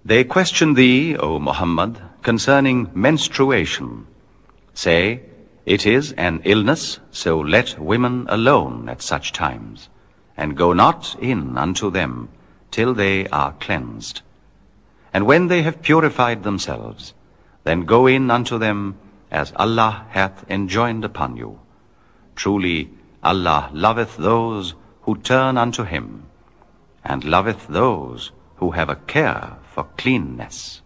They question thee, O Muhammad, concerning menstruation. Say, it is an illness, so let women alone at such times, and go not in unto them till they are cleansed. And when they have purified themselves, then go in unto them as Allah hath enjoined upon you. Truly, Allah loveth those who turn unto him, and loveth those who have a care for cleanness.